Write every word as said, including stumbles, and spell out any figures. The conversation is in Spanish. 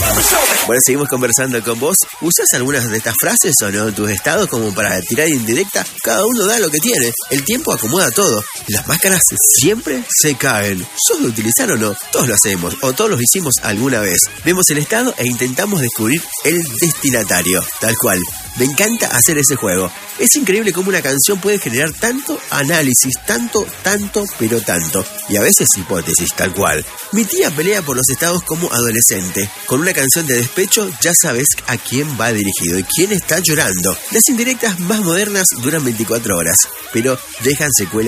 Bueno, seguimos conversando con vos. ¿Usás algunas de estas frases o no en tus estados como para tirar indirecta? Cada uno da lo que tiene. El tiempo acomoda todo. Las máscaras siempre se caen. ¿Sos de utilizar o no? Todos lo hacemos, o todos lo hicimos alguna vez. Vemos el estado e intentamos descubrir el destinatario. Tal cual. Me encanta hacer ese juego. Es increíble cómo una canción puede generar tanto análisis, tanto, tanto, pero tanto. Y a veces hipótesis, tal cual. Mi tía pelea por los estados como adolescente. Con una canción de despecho ya sabes a quién va dirigido y quién está llorando. Las indirectas más modernas duran veinticuatro horas, pero dejan secuelas